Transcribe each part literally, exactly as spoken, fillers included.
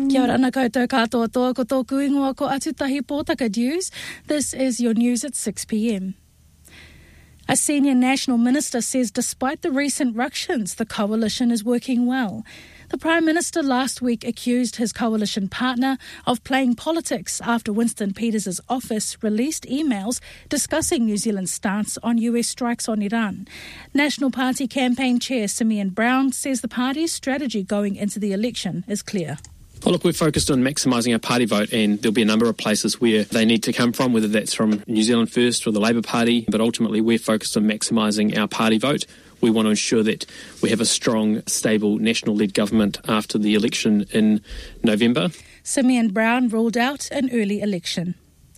Kia ora ana koutou katoa toa ko tōku ingoa ko Atutahi Pōtaka News. This is your news at six p.m. A senior national minister says despite the recent ructions, the coalition is working well. The Prime Minister last week accused his coalition partner of playing politics after Winston Peters' office released emails discussing New Zealand's stance on U S strikes on Iran. National Party campaign chair Simeon Brown says the party's strategy going into the election is clear. Well, look, we're focused on maximising our party vote, and there'll be a number of places where they need to come from, whether that's from New Zealand First or the Labour Party, but ultimately we're focused on maximising our party vote. We want to ensure that we have a strong, stable, national-led government after the election in November. Simeon Brown ruled out an early election.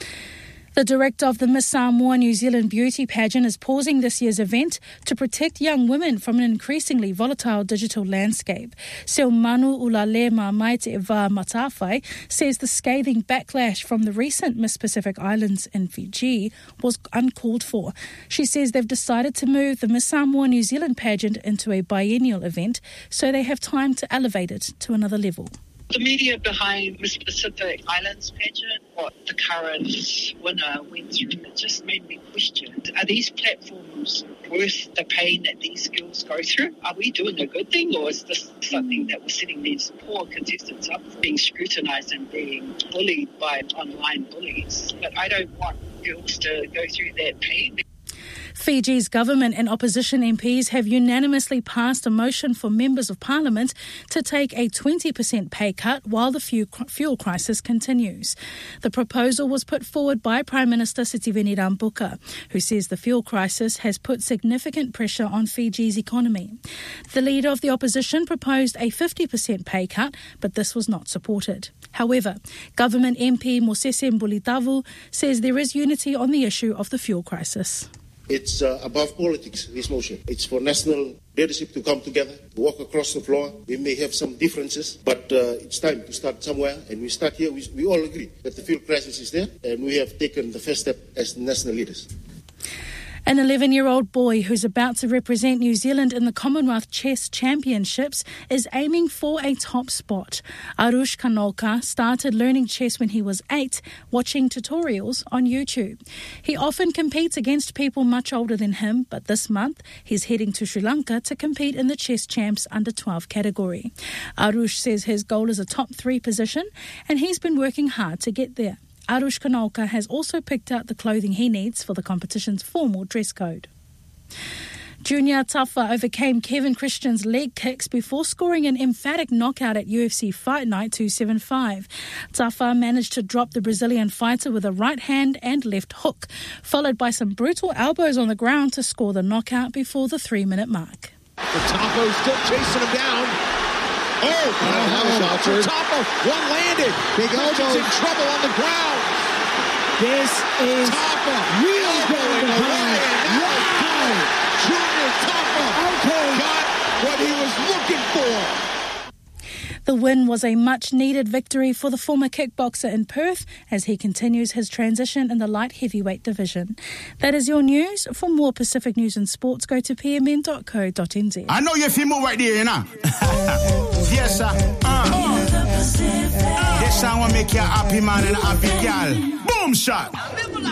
The director of the Miss Samoa New Zealand beauty pageant is pausing this year's event to protect young women from an increasingly volatile digital landscape. Seo Manu Ulalema Maite Va Matawhai says the scathing backlash from the recent Miss Pacific Islands in Fiji was uncalled for. She says they've decided to move the Miss Samoa New Zealand pageant into a biennial event so they have time to elevate it to another level. The media behind Miss Pacific Islands pageant, what the current winner went through, it just made me question, are these platforms worth the pain that these girls go through? Are we doing a good thing, or is this something that we're setting these poor contestants up for being scrutinised and being bullied by online bullies? But I don't want girls to go through that pain. Fiji's government and opposition M Ps have unanimously passed a motion for members of parliament to take a twenty percent pay cut while the fuel crisis continues. The proposal was put forward by Prime Minister Sitiveni Rabuka, who says the fuel crisis has put significant pressure on Fiji's economy. The leader of the opposition proposed a fifty percent pay cut, but this was not supported. However, government M P Mosese Mbulitavu says there is unity on the issue of the fuel crisis. It's uh, above politics, this motion. It's for national leadership to come together, walk across the floor. We may have some differences, but uh, it's time to start somewhere. And we start here. We, we all agree that the fuel crisis is there, and we have taken the first step as national leaders. An eleven-year-old boy who's about to represent New Zealand in the Commonwealth Chess Championships is aiming for a top spot. Arush Kanolka started learning chess when he was eight, watching tutorials on YouTube. He often competes against people much older than him, but this month he's heading to Sri Lanka to compete in the Chess Champs under twelve category. Arush says his goal is a top three position, and he's been working hard to get there. Arush Kanolka has also picked out the clothing he needs for the competition's formal dress code. Junior Tafa overcame Kevin Christian's leg kicks before scoring an emphatic knockout at U F C Fight Night two seventy-five. Tafa managed to drop the Brazilian fighter with a right hand and left hook, followed by some brutal elbows on the ground to score the knockout before the three-minute mark. The Tafa still chasing him down. Oh, oh, oh Tafa, one landed. Big elbow. In trouble on the ground. This is Tafa real going away. Wow. Junior Tafa okay. got what he was looking for. The win was a much-needed victory for the former kickboxer in Perth as he continues his transition in the light heavyweight division. That is your news. For more Pacific news and sports, go to p m n dot co dot n z. I know you're female right there, you know. Yes, sir. Uh. This song will make you a happy man and a happy girl. Boom shot.